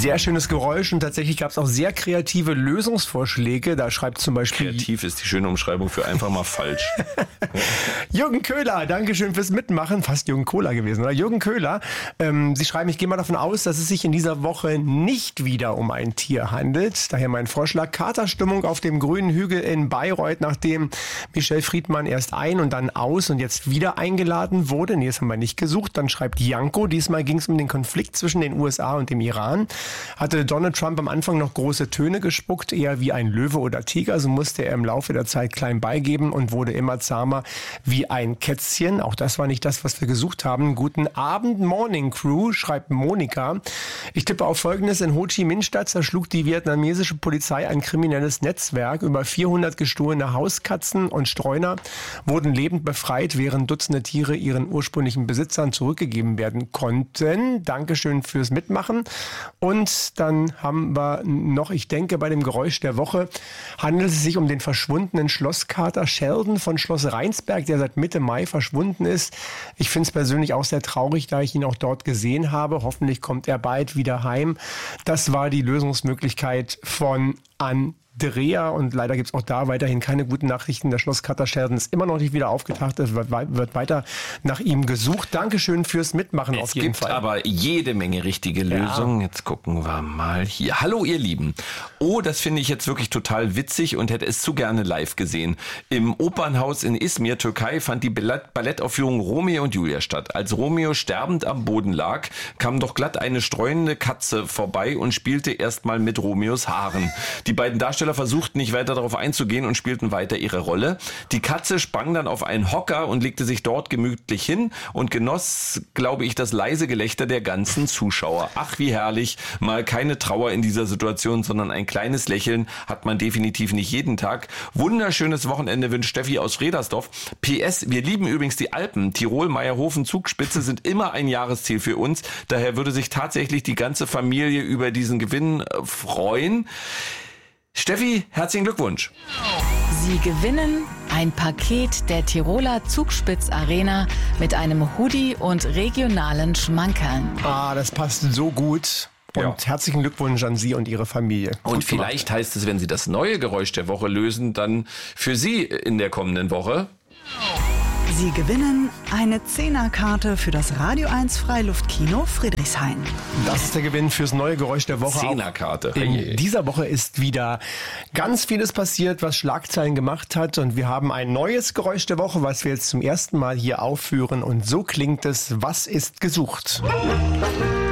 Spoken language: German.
Sehr schönes Geräusch und tatsächlich gab es auch sehr kreative Lösungsvorschläge. Da schreibt zum Beispiel... Kreativ ist die schöne Umschreibung für einfach mal falsch. Jürgen Köhler, Dankeschön fürs Mitmachen. Fast Jürgen Kohler gewesen, oder? Jürgen Köhler, Sie schreiben, ich gehe mal davon aus, dass es sich in dieser Woche nicht wieder um ein Tier handelt. Daher mein Vorschlag, Katerstimmung auf dem grünen Hügel in Bayreuth, nachdem Michelle Friedmann erst ein und dann aus und jetzt wieder eingeladen wurde. Nee, das haben wir nicht gesucht. Dann schreibt Janko, diesmal ging es um den Konflikt zwischen den USA und dem Iran. Hatte Donald Trump am Anfang noch große Töne gespuckt, eher wie ein Löwe oder Tiger. So musste er im Laufe der Zeit klein beigeben und wurde immer zahmer wie ein Kätzchen. Auch das war nicht das, was wir gesucht haben. Guten Abend, Morning Crew, schreibt Monika. Ich tippe auf Folgendes. In Ho Chi Minh-Stadt zerschlug die vietnamesische Polizei ein kriminelles Netzwerk. Über 400 gestohlene Hauskatzen und Streuner wurden lebend befreit, während Dutzende Tiere ihren ursprünglichen Besitzern zurückgegeben werden konnten. Dankeschön fürs Mitmachen. Und dann haben wir noch, ich denke, bei dem Geräusch der Woche handelt es sich um den verschwundenen Schlosskater Sheldon von Schloss Rheinsberg, der seit Mitte Mai verschwunden ist. Ich finde es persönlich auch sehr traurig, da ich ihn auch dort gesehen habe. Hoffentlich kommt er bald wieder heim. Das war die Lösungsmöglichkeit von Andrea und leider gibt es auch da weiterhin keine guten Nachrichten. Der Schlosskater Sheldon ist immer noch nicht wieder aufgetaucht. Es wird weiter nach ihm gesucht. Dankeschön fürs Mitmachen auf jeden Fall. Es gibt aber jede Menge richtige Lösungen. Ja. Jetzt gucken wir mal hier. Hallo ihr Lieben. Oh, das finde ich jetzt wirklich total witzig und hätte es zu gerne live gesehen. Im Opernhaus in Izmir, Türkei, fand die Ballettaufführung Romeo und Julia statt. Als Romeo sterbend am Boden lag, kam doch glatt eine streunende Katze vorbei und spielte erstmal mit Romeos Haaren. Die beiden Darsteller versuchten nicht weiter darauf einzugehen und spielten weiter ihre Rolle. Die Katze sprang dann auf einen Hocker und legte sich dort gemütlich hin und genoss, glaube ich, das leise Gelächter der ganzen Zuschauer. Ach, wie herrlich. Mal keine Trauer in dieser Situation, sondern ein kleines Lächeln hat man definitiv nicht jeden Tag. Wunderschönes Wochenende wünscht Steffi aus Fredersdorf. PS, wir lieben übrigens die Alpen. Tirol, Meierhofen, Zugspitze sind immer ein Jahresziel für uns. Daher würde sich tatsächlich die ganze Familie über diesen Gewinn freuen. Steffi, herzlichen Glückwunsch. Sie gewinnen ein Paket der Tiroler Zugspitz Arena mit einem Hoodie und regionalen Schmankerln. Ah, das passt so gut. Und herzlichen Glückwunsch an Sie und Ihre Familie. Und vielleicht heißt es, wenn Sie das neue Geräusch der Woche lösen, dann für Sie in der kommenden Woche. Sie gewinnen eine 10er-Karte für das Radio 1 Freiluftkino Friedrichshain. Das ist der Gewinn fürs neue Geräusch der Woche. 10er-Karte. In dieser Woche ist wieder ganz vieles passiert, was Schlagzeilen gemacht hat. Und wir haben ein neues Geräusch der Woche, was wir jetzt zum ersten Mal hier aufführen. Und so klingt es: Was ist gesucht?